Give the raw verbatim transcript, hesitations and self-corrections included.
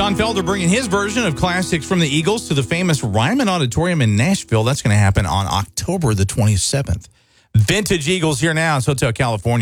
Don Felder bringing his version of classics from the Eagles to the famous Ryman Auditorium in Nashville. That's going to happen on October the twenty-seventh. Vintage Eagles here now in Hotel California.